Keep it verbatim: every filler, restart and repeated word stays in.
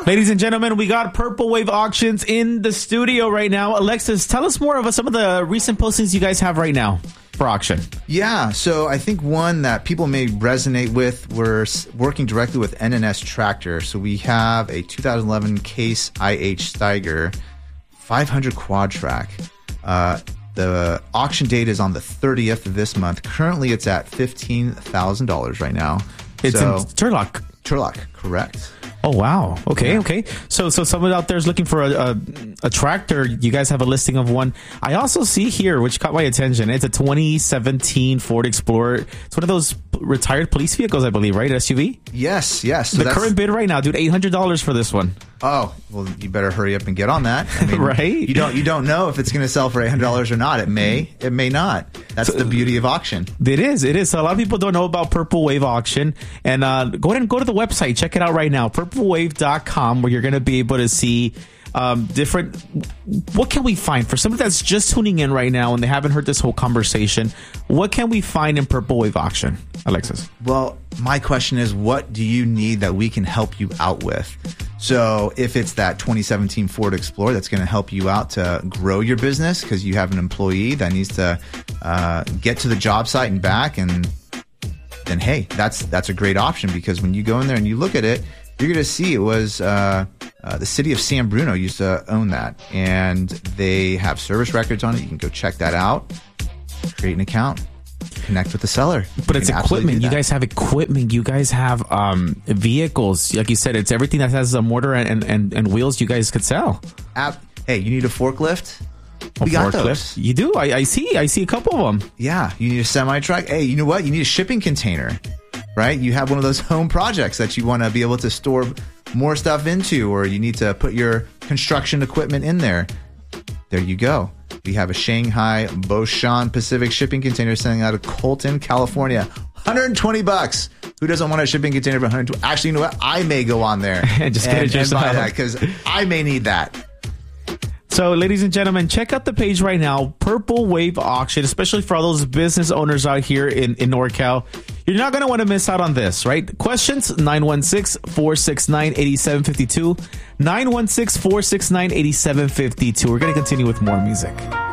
Ladies and gentlemen, we got Purple Wave Auctions in the studio right now. Alexis, tell us more about some of the recent postings you guys have right now for auction. Yeah, so I think one that people may resonate with, we're working directly with N N S Tractor. So we have a two thousand eleven Case I H Steiger five hundred quad track. Uh, the auction date is on the thirtieth of this month. Currently, it's at fifteen thousand dollars right now. It's so, in Turlock. Turlock, correct. Oh, wow. Okay, yeah. okay. So so someone out there is looking for a, a, a tractor. You guys have a listing of one. I also see here, which caught my attention, it's a twenty seventeen Ford Explorer. It's one of those retired police vehicles, I believe, right? S U V? Yes, yes. So the that's, current bid right now, dude, eight hundred dollars for this one. Oh, well, you better hurry up and get on that. I mean, right? You don't you don't know if it's going to sell for eight hundred dollars or not. It may, it may not. That's so, the beauty of auction. It is, it is. So a lot of people don't know about Purple Wave Auction. And uh, go ahead and go to the website. Check it out right now, purple wave dot com, where you're going to be able to see um, different... What can we find? For somebody that's just tuning in right now and they haven't heard this whole conversation, what can we find in Purple Wave Auction, Alexis? Well, my question is, what do you need that we can help you out with? So if it's that twenty seventeen Ford Explorer that's going to help you out to grow your business because you have an employee that needs to uh, get to the job site and back, and then, hey, that's that's a great option, because when you go in there and you look at it, you're going to see it was uh, uh, the city of San Bruno used to own that, and they have service records on it. You can go check that out, create an account, connect with the seller. But it's equipment. You guys have equipment. You guys have um, vehicles. Like you said, it's everything that has a motor and, and, and wheels you guys could sell. App, hey, you need a forklift? A we got forklift? those. You do? I, I see. I see a couple of them. Yeah. You need a semi-truck? Hey, you know what? You need a shipping container, right? You have one of those home projects that you want to be able to store more stuff into, or you need to put your construction equipment in there. There you go. We have a Shanghai Boshan Pacific shipping container sending out of Colton, California. one hundred twenty bucks. Who doesn't want a shipping container for one hundred twenty? Actually, you know what? I may go on there and just get it yourself, buy that, because I may need that. So, ladies and gentlemen, check out the page right now, Purple Wave Auction, especially for all those business owners out here in, in NorCal. You're not going to want to miss out on this, right? Questions, nine one six, four six nine, eight seven five two, nine one six, four six nine, eight seven five two. We're going to continue with more music.